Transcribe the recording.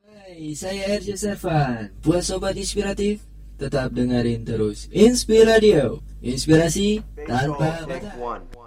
Hai, saya RJ Servan. Buat sobat inspiratif, tetap dengerin terus Inspiradio. Inspirasi tanpa batas.